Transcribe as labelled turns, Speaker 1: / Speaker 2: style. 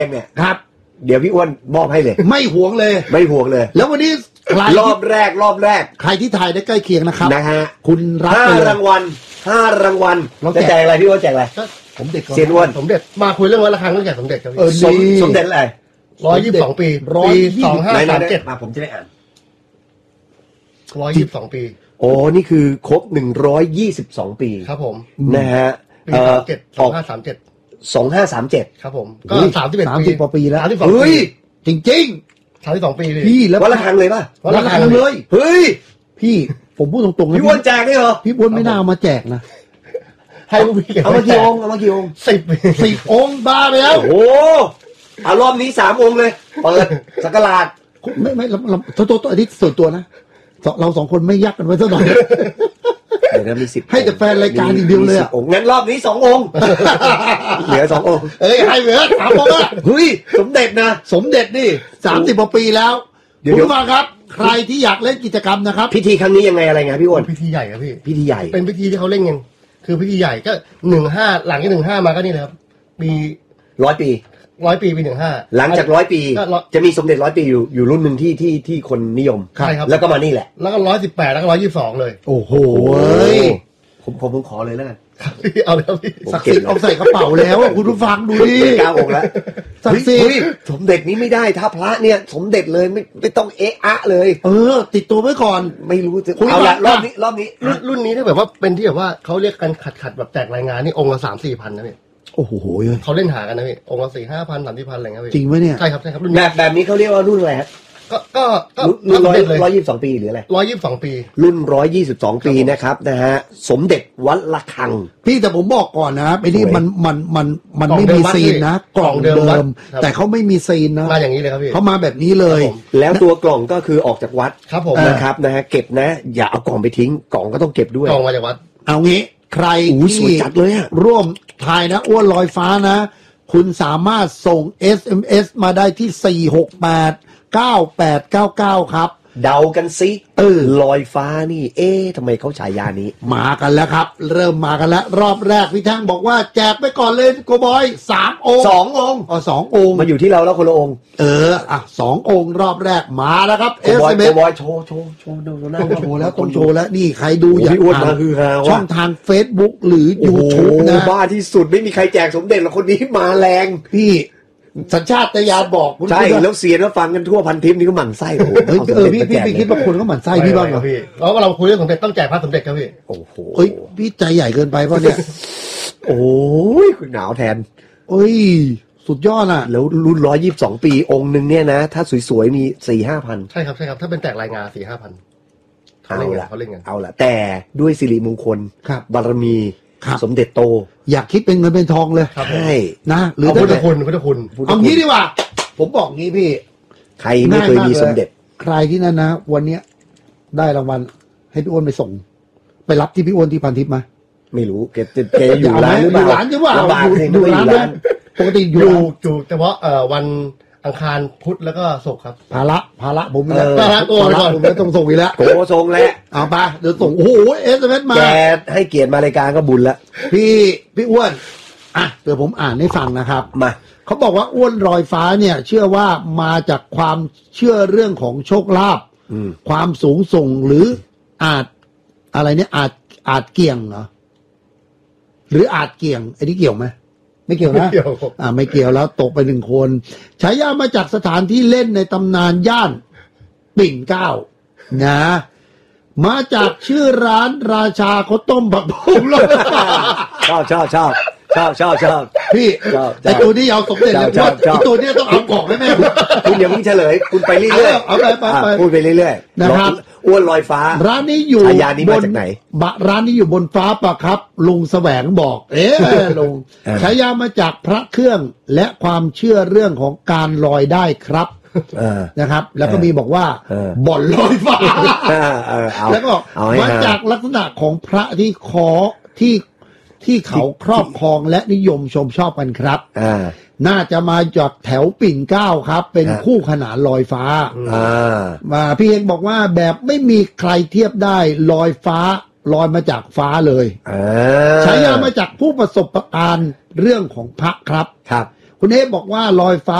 Speaker 1: เนี่ยครับเดี๋ยวพี่อ้วนมอบให้เลย
Speaker 2: ไม่หวงเลย
Speaker 1: ไม่ห่วงเลย
Speaker 2: แล้ววันนี้
Speaker 1: รอบแรก
Speaker 2: ใครที่ถ่ายได้ใกล้เคียงนะครับ
Speaker 1: นะฮะ
Speaker 2: คุณรับไปเลย
Speaker 1: 5 รางวัลจะแจกอะไรพี่อ้วนแจกอะไร
Speaker 2: สมเด็จ
Speaker 1: เซียนอ้วน
Speaker 3: สมเด็จมาคุยเรื่องวันละครั้งเรื่องแจกสมเด็จครับ
Speaker 1: สมเด็จอะไร
Speaker 3: 122 ปี2537
Speaker 1: มาผมจะได้อ่าน
Speaker 3: 122 ปี
Speaker 1: โอ้นี่คือครบ122 ปี
Speaker 3: ครับผม
Speaker 1: นะฮะ
Speaker 3: ปี2537ครับผมก็
Speaker 2: 30 กว่าปีแล้ว
Speaker 1: เฮ้ย
Speaker 2: จริง
Speaker 3: ๆ32 ปีเลย
Speaker 2: พี่แล้ว
Speaker 1: วันละครั้งเลยป่ะ
Speaker 2: วันละครั้งเลย
Speaker 1: เฮ้ย
Speaker 2: พี่ผมพูดตรงๆนะ
Speaker 1: พี่อ้วนแจกนี่เหรอ
Speaker 2: พี่อ้วนไม่น่าเอามาแจกนะ
Speaker 3: ให้ลูกพี่
Speaker 1: เอามากี่องค์
Speaker 2: 10 องค์บ้าไปแล้ว
Speaker 1: โอ้เอารอบนี้3 องค์เลยเปิดสักราช
Speaker 2: ไม่เราตัวอันนี้ส่วนตัวนะเรา2 คนไม่ยักกันไว้สักหน่อย
Speaker 1: เดี๋ยวมี10
Speaker 2: ให้แต่แฟนรายการอย่างเดียวเลยอ่ะ
Speaker 1: งั้นรอบนี้2 องค์เหลือ2 องค์
Speaker 2: ให้เหลือ3 องค์อ่ะ
Speaker 1: เฮ้ยสมเด็จนะ
Speaker 2: สมเด็จนี่30 กว่าปีแล้วคุณผู้ฟังครับใครที่อยากเล่นกิจกรรมนะครับ
Speaker 1: พิธีครั้งนี้ยังไงอะไรไงพี่อ้วน
Speaker 3: พิธีใหญ่ครับพี่
Speaker 1: พิธีใหญ่
Speaker 3: เป็นพิธีที่เขาเล่นกันคือพิธีใหญ่ก็15หลังจาก15มาก็นี่แหละครับปี
Speaker 1: 100 ปี
Speaker 3: ปี15
Speaker 1: หลังจาก100 ปีจะมีสมเด็จ100 ปีอยู่รุ่นหนึ่งที่คนนิยม
Speaker 3: ใช่ครับ
Speaker 1: แล้วก็มานี่แหละ
Speaker 3: แล้วก็118แล้วก็122เลย
Speaker 2: โอ้โห
Speaker 1: ผมขอเลยแล้วกัน
Speaker 3: เอาแล้วพี่
Speaker 2: ศักดิ์สิทธิ์เอาใส่กระเป๋าแล้วคุณผู้ฟังดูดิ
Speaker 1: 9 องค์แล้ว
Speaker 2: ศักดิ์สิทธิ์
Speaker 1: สมเด็จนี้ไม่ได้ถ้าพระเนี่ยสมเด็จเลยไม่ต้องเอะอะเลย
Speaker 2: ติดตัวไว้ก่อน
Speaker 1: ไม่รู้จะเอาละรอบนี้
Speaker 3: รุ่นนี้ที่แบบว่าเป็นที่แบบว่าเขาเรียกกันขัดแบบแจกรายงานนี่องค์ละ 3-4 พันนะพี่
Speaker 2: โอ้โห
Speaker 3: เขาเล่นหากันนะพี่องค์ละ 4-5 พัน 30 พันอะไรเงี้ยพี่
Speaker 2: จริงไหมเนี่ย
Speaker 3: ใช่ครับรุ่น
Speaker 1: แบบนี้เขาเรียกว่ารุ่นอะไรฮะ
Speaker 3: ก็
Speaker 1: รุ่น122 ปีหรืออะไร
Speaker 3: 122 ปี
Speaker 1: รุ่น122 ปีนะครับนะฮะสมเด็จวัดระฆัง
Speaker 2: พี่แต่ผมบอกก่อนนะไอ้นี่มันไม่มีซีนนะกล่องเดิมแต่เขาไม่มีซีนนะ
Speaker 3: มาอย่างนี้เลยครับพี่
Speaker 2: เขามาแบบนี้เลย
Speaker 1: แล้วตัวกล่องก็คือออกจากวัด
Speaker 3: ครับผม
Speaker 1: นะครับนะฮะเก็บนะอย่าเอากล่องไปทิ้งกล่องก็ต้องเก็บด้วย
Speaker 3: กล่องมาจากวัด
Speaker 2: เอางี้ใครที่ร่วมทายนะอ้วนลอยฟ้านะคุณสามารถส่ง SMS มาได้ที่4689899ครับ
Speaker 1: เดากันซิลอยฟ้านี่ทำไมเขาฉายานี้
Speaker 2: มากันแล้วครับเริ่มมากันแล้วรอบแรกพี่แท่งบอกว่าแจกไปก่อนเลยโกบอย3 องค์
Speaker 1: 2 องค์
Speaker 2: 2 องค์
Speaker 1: มาอยู่ที่เราแล้วคนละองค์
Speaker 2: 2 องค์รอบแรกมาแล้วครับ
Speaker 1: SMS โกบอยโชว์
Speaker 2: ต้องโชว์แล้วต้องโชว์แล้วนี่ใครดูอยาก
Speaker 1: อ่าน
Speaker 2: ช่องทาง Facebook หรือ YouTube นะ
Speaker 1: บ้าที่สุดไม่มีใครแจกสมเด็จแล้วคนนี้มาแรง
Speaker 2: พี่สัญชาตญาณบอก
Speaker 1: ใช่แล้วเสียงแล้วฟังกันทั่วพันทิปนี่ก็หมั่นไส้
Speaker 2: พี่คิดว่าคนก็หมั่นไส้พี่บ้างเหรอ
Speaker 3: พี่แล้วเราคุยเรื่องสมเด็จต้องแจกพระสมเด็จครับพี่
Speaker 1: โอ้โห
Speaker 2: พี่ใจใหญ่เกินไปป่ะเนี่ย
Speaker 1: โอ้ยคุณหนาวแทน
Speaker 2: สุดยอดอ่ะ
Speaker 1: แล้วรุ่น122 ปีองค์นึงเนี่ยนะถ้าสวยๆมี 4-5 พัน
Speaker 3: ใช่ครับถ้าเป็นแจกรายงาน 4-5 พันเขาเล่นกัน
Speaker 1: เอาละแต่ด้วยสิริมงคลบารมีสมเด็จโต
Speaker 2: อยากคิดเป็นเงินเป็นทองเลย
Speaker 1: ใช่
Speaker 2: นะหรือ
Speaker 3: พุทธคุณ
Speaker 2: เอางี้ดีกว่าผมบอกงี้พี่
Speaker 1: ใครไม่เคยมีสมเด็จ
Speaker 2: ใครที่นั่นนะวันนี้ได้รางวัลให้พี่อ้วนไปส่งไปรับที่พี่อ้วนที่พันทิพย์มา
Speaker 1: ไม่รู้แกอยู่ร้านหรือเปล่า
Speaker 2: อยู่ร้านหรือเปล่า
Speaker 1: อยู่ร้าน
Speaker 2: ปกติอยู่
Speaker 3: แต่ว่าวันอังคารพุธแล้วก็ศุกร์ครับ
Speaker 2: ภาระผมไม่ได้ภาระผมไม่ต้องส่งอีกแล้ว
Speaker 1: โกส่งแล้ว
Speaker 2: เอาไปเดี๋ยวส่งโอ้โหSMS มา
Speaker 1: แกให้เกียรติมารายการก็บุญละ
Speaker 2: พี่อ้วนเดี๋ยวผมอ่านให้ฟังนะครับ
Speaker 1: มา
Speaker 2: เขาบอกว่าอ้วนลอยฟ้าเนี่ยเชื่อว่ามาจากความเชื่อเรื่องของโชคลาภความสูงส่งหรืออะไรเนี่ยอาจเกี่ยงเหรอหรืออาจเกี่ยงไอ้นี่เกี่ยวไหมไม่เกี่ยวนะไม่เกี่ยวแล้วตกไป1 คนฉายามาจากสถานที่เล่นในตำนานย่านปิ่นเกล้านะมาจากชื่อร้านราชาข้าวต้มบักพงเลย
Speaker 1: ชอบ
Speaker 2: พี่ไอ้ตัวนี้เอาสมเด็จเลยว่าไอ้ตัวนี้ต้องเอากล่องให้แม่
Speaker 1: คุณอย่าเพิ่งเฉลยคุณไปเรื่อย
Speaker 2: ๆเอาไป
Speaker 1: พูดไปเรื่อย
Speaker 2: ๆนะครับ
Speaker 1: อ้วนลอยฟ้า
Speaker 2: ร้านนี้อยู่
Speaker 1: ฉายานี้มาจากไหน
Speaker 2: ร้านนี้อยู่บนฟ้าปะครับลุงแสวงบอกลุงฉายามาจากพระเครื่องและความเชื่อเรื่องของการลอยได้ครับนะครับแล้วก็มีบอกว่าบ่อนลอยฟ้าแล้วก็มาจากลักษณะของพระที่ที่เขาครอบครองและนิยมชมชอบกันครับน่าจะมาจากแถวปิ่นเกล้าครับเป็นคู่ขนานลอยฟ้ามาพี่เองบอกว่าแบบไม่มีใครเทียบได้ลอยฟ้าลอยมาจากฟ้าเลยฉายามาจากผู้ประสบการณ์เรื่องของพระครับคุณเอฟบอกว่าลอยฟ้า